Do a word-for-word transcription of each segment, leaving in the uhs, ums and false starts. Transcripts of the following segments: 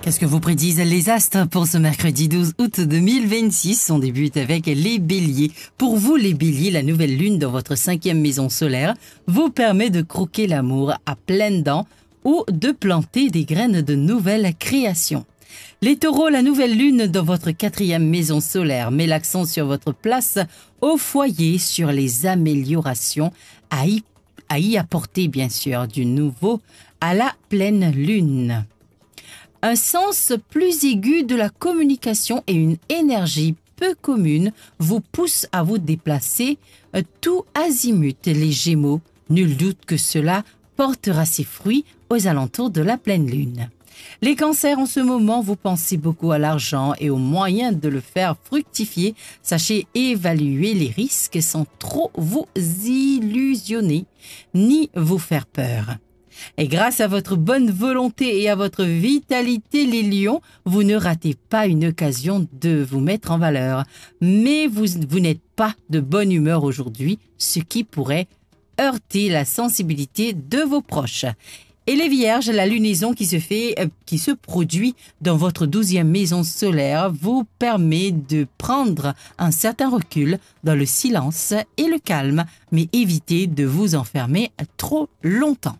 Qu'est-ce que vous prédisent les astres pour ce mercredi douze août deux mille vingt-six? On débute avec les béliers. Pour vous, les béliers, la nouvelle lune dans votre cinquième maison solaire vous permet de croquer l'amour à pleines dents ou de planter des graines de nouvelles créations. Les taureaux, la nouvelle lune dans votre quatrième maison solaire met l'accent sur votre place au foyer, sur les améliorations à y, à y apporter bien sûr du nouveau à la pleine lune. Un sens plus aigu de la communication et une énergie peu commune vous poussent à vous déplacer tout azimut. Les Gémeaux, nul doute que cela portera ses fruits aux alentours de la pleine lune. Les cancers, en ce moment, vous pensez beaucoup à l'argent et aux moyens de le faire fructifier. Sachez évaluer les risques sans trop vous illusionner ni vous faire peur. Et grâce à votre bonne volonté et à votre vitalité, les lions, vous ne ratez pas une occasion de vous mettre en valeur. Mais vous, vous n'êtes pas de bonne humeur aujourd'hui, ce qui pourrait heurter la sensibilité de vos proches. Et les vierges, la lunaison qui se fait, euh, qui se produit dans votre douzième maison solaire vous permet de prendre un certain recul dans le silence et le calme, mais évitez de vous enfermer trop longtemps.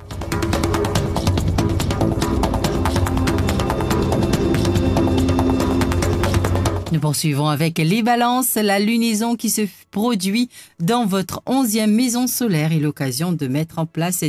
Nous poursuivons avec les balances. La lunaison qui se produit dans votre onzième maison solaire est l'occasion de mettre en place